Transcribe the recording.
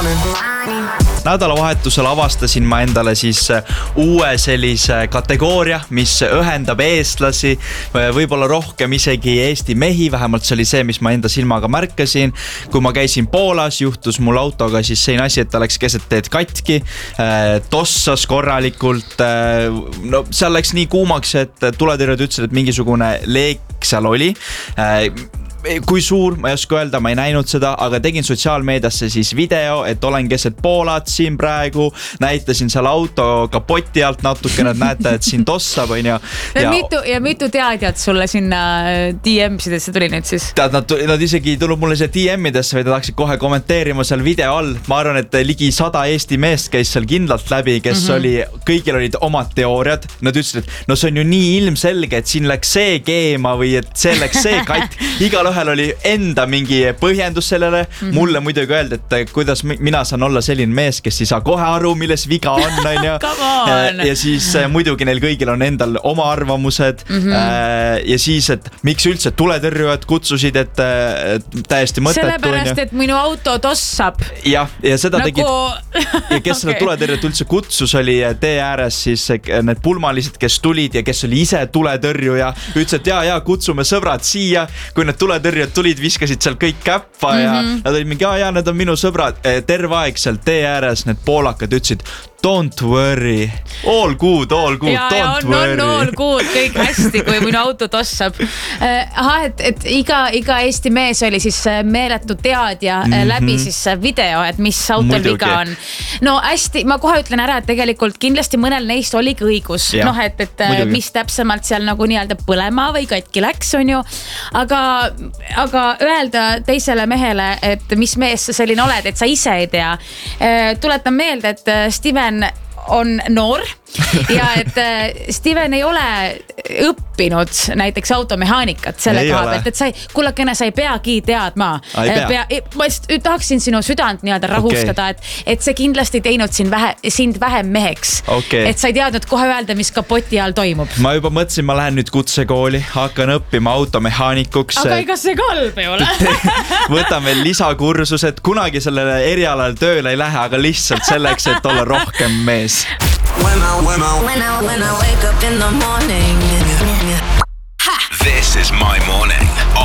Nädalavahetusel avastasin ma endale siis uue sellise kategooria, mis ühendab eestlasi, võib-olla rohkem isegi Eesti mehi, vähemalt see oli see, mis ma enda silmaga märkasin. Kui ma käisin Poolas, juhtus mul autoga siis see asi, et ta läks keset teed katki, tossas korralikult, no seal läks nii kuumaks, et tuletõrjed ütlesid, et mingisugune leek seal oli. Kui suur, ma ei oska öelda, ma ei näinud seda, aga tegin sotsiaalmeediasse siis video, et olen keset Poolat siin praegu, näitasin seal auto kapoti alt natukene, et näete, et siin tossab on ja mitu teadjad sulle sinna DM-sidesse tuli nüüd siis? Nad isegi ei tulnud mulle see DM-idesse, vaid taksid kohe kommenteerima seal video all. Ma arvan, et ligi 100 Eesti meest käis seal kindlalt läbi, kes kõigil olid omad teooriad. Nad ütlesid, et no see on ju nii ilmselge, et siin läks see keema või et see läks see katk. Igal ühel oli enda mingi põhjendus sellele. Mulle muidugi öeldi, et kuidas mina saan olla selline mees, kes ei saa kohe aru, milles viga on. Ja siis muidugi neil kõigil on endal oma arvamused. Ja siis, et miks üldse tuletõrjujad kutsusid, et täiesti mõttetu. Sellepärast, et minu auto tossab. Ja seda tegid. Ja kes selle tuletõrjujat üldse kutsus, oli tee ääres siis need pulmalised, kes tulid ja kes oli ise tuletõrjuja. Ütles, et ja, kutsume sõbrad siia. Kui need tuletõrjujad tulid, viskasid seal kõik käppa ja nad olid mingi, ja need on minu sõbrad. Terve aeg seal tee ääres need poolakad ütlesid, don't worry, all good, don't worry. All good, kõik hästi, kui minu auto tossab. Et iga Eesti mees oli siis meeletu teadja läbi siis video, et mis autol viga on. No hästi, ma kohe ütlen ära, et tegelikult kindlasti mõnel neist oligi õigus. Et mis täpsemalt seal nagu nii-öelda põlema või katki läks, on ju. Aga öelda teisele mehele, et mis mees sa selline oled, et sa ise ei tea. Tuletan meelde, et Steven on noor ja et Steven ei ole õppinud näiteks automehaanikat selle koha pealt, et kullakene sa ei peagi teadma. Ma tahaksin sinu südant nii-öelda rahustada, et see kindlasti teinud sind vähem meheks. Et sa ei teadnud kohe öelda, mis kapoti all toimub. Ma juba mõtlesin, ma lähen nüüd kutsekooli, hakkan õppima automehaanikuks. Aga ega see kalb ei ole. Võtan veel lisakursused, kunagi sellele erialal tööle ei lähe, aga lihtsalt selleks, et olla rohkem mees. When I wake up in the morning. This is my morning on